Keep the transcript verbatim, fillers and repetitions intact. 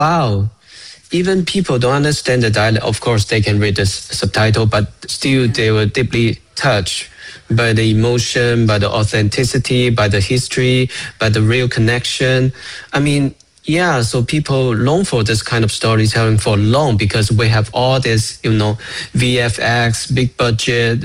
Wow. Even people don't understand the dialect. Of course, they can read the s- subtitle, but still Yeah. they were deeply touched by the emotion, by the authenticity, by the history, by the real connection. I mean, yeah, so people long for this kind of storytelling for long because we have all this, you know, V F X, big budget,